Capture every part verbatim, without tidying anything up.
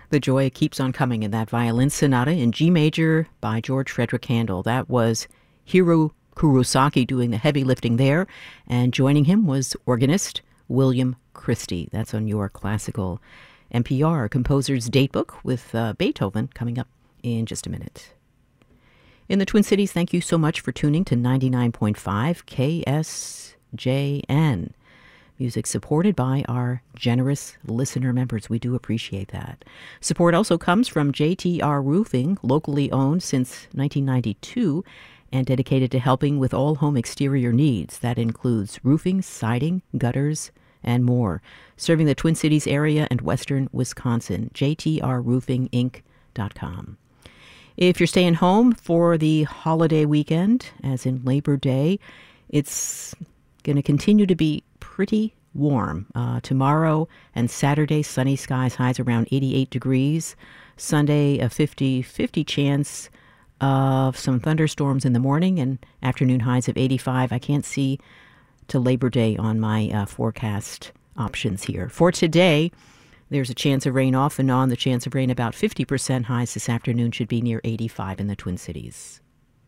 The joy keeps on coming in that violin sonata in G major by George Frederick Handel. That was Hiro Kurosaki doing the heavy lifting there, and joining him was organist William Christie. That's on your classical N P R Composer's Datebook with uh, Beethoven coming up in just a minute. In the Twin Cities, thank you so much for tuning to ninety-nine point five K S J N. Music supported by our generous listener members. We do appreciate that. Support also comes from J T R Roofing, locally owned since nineteen ninety-two and dedicated to helping with all home exterior needs. That includes roofing, siding, gutters, and more. Serving the Twin Cities area and western Wisconsin. J T R roofing inc dot com. If you're staying home for the holiday weekend, as in Labor Day, it's going to continue to be pretty warm. Uh, tomorrow and Saturday, sunny skies, highs around eighty-eight degrees. Sunday, a fifty-fifty chance of some thunderstorms in the morning and afternoon highs of eighty-five. I can't see to Labor Day on my uh, forecast options here. For today, there's a chance of rain off and on. The chance of rain about fifty percent. Highs this afternoon should be near eighty-five in the Twin Cities.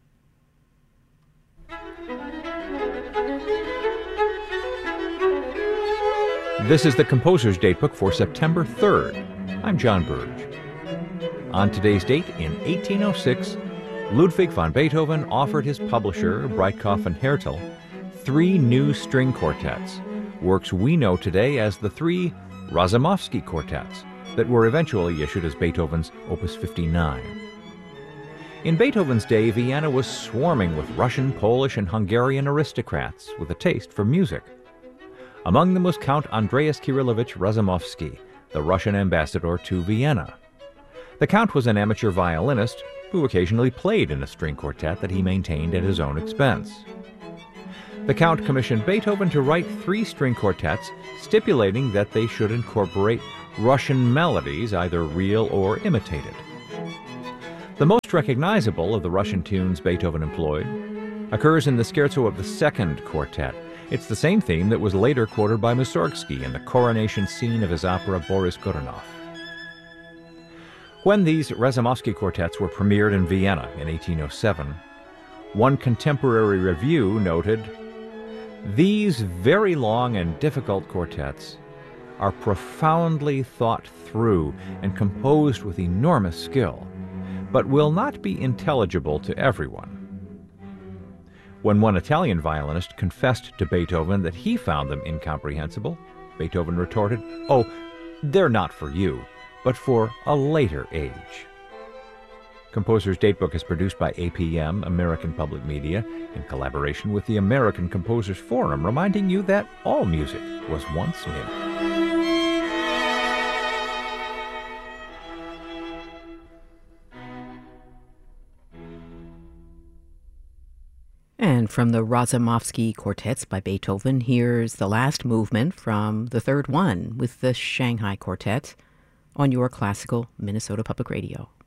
This is the Composer's Datebook for September third. I'm John Burge. On today's date, in eighteen oh six, Ludwig van Beethoven offered his publisher, Breitkopf and Härtel, three new string quartets, works we know today as the three Razumovsky quartets that were eventually issued as Beethoven's Opus fifty-nine. In Beethoven's day, Vienna was swarming with Russian, Polish, and Hungarian aristocrats with a taste for music. Among them was Count Andreas Kirillovich Razumovsky, the Russian ambassador to Vienna. The Count was an amateur violinist who occasionally played in a string quartet that he maintained at his own expense. The Count commissioned Beethoven to write three string quartets, stipulating that they should incorporate Russian melodies, either real or imitated. The most recognizable of the Russian tunes Beethoven employed occurs in the scherzo of the second quartet. It's the same theme that was later quoted by Mussorgsky in the coronation scene of his opera Boris Godunov. When these Razumovsky quartets were premiered in Vienna in eighteen oh seven, one contemporary review noted, "These very long and difficult quartets are profoundly thought through and composed with enormous skill, but will not be intelligible to everyone." When one Italian violinist confessed to Beethoven that he found them incomprehensible, Beethoven retorted, "Oh, they're not for you, but for a later age." Composer's Datebook is produced by A P M, American Public Media, in collaboration with the American Composers Forum, reminding you that all music was once new. And from the Razumovsky quartets by Beethoven, here's the last movement from the third one with the Shanghai Quartet on your classical Minnesota Public Radio.